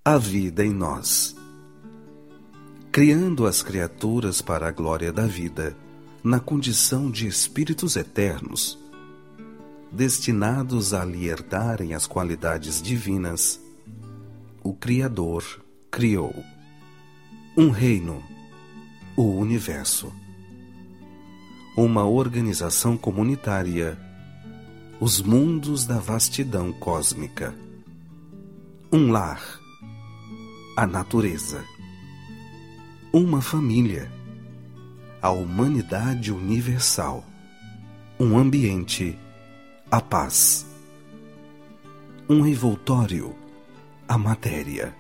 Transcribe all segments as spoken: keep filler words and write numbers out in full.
a vida em nós. Criando as criaturas para a glória da vida, na condição de espíritos eternos, destinados a lhe herdarem as qualidades divinas, o Criador criou um reino, o universo, uma organização comunitária, os mundos da vastidão cósmica, um lar, a natureza, uma família, a humanidade universal, um ambiente, a paz, um envoltório, a matéria,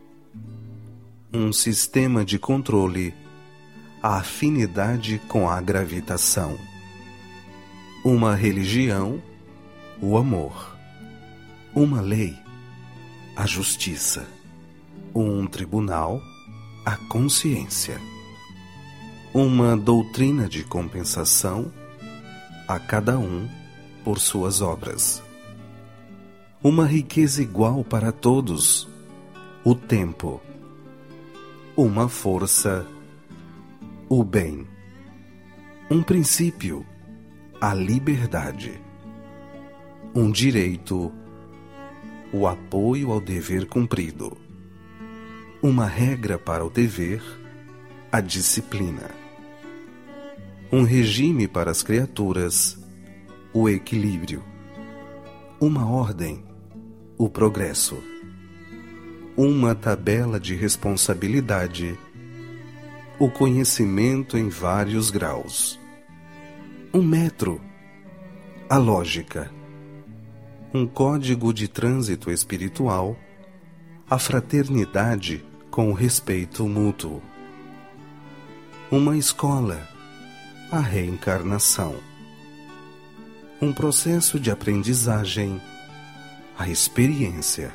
um sistema de controle, a afinidade com a gravitação, uma religião, o amor, uma lei, a justiça, um tribunal, a consciência, uma doutrina de compensação, a cada um por suas obras, uma riqueza igual para todos, o tempo, uma força, o bem, um princípio, a liberdade, um direito, o apoio ao dever cumprido, uma regra para o dever, a disciplina, um regime para as criaturas, o equilíbrio, uma ordem, o progresso, uma tabela de responsabilidade, o conhecimento em vários graus, um metro, a lógica, um código de trânsito espiritual, a fraternidade com o respeito mútuo, uma escola, a reencarnação, um processo de aprendizagem, a experiência,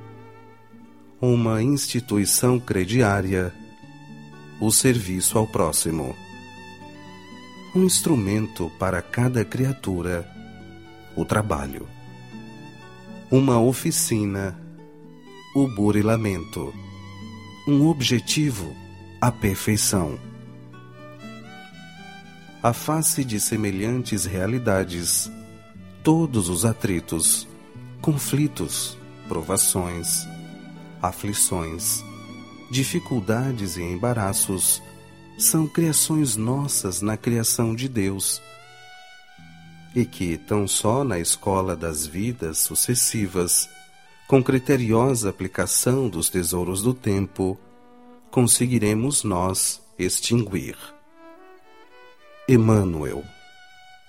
uma instituição crediária, o serviço ao próximo, um instrumento para cada criatura, o trabalho, uma oficina, o burilamento, um objetivo, a perfeição. A face de semelhantes realidades, todos os atritos, conflitos, provações, aflições, dificuldades e embaraços são criações nossas na criação de Deus, e que, tão só na escola das vidas sucessivas, com criteriosa aplicação dos tesouros do tempo, conseguiremos nós extinguir. Emmanuel.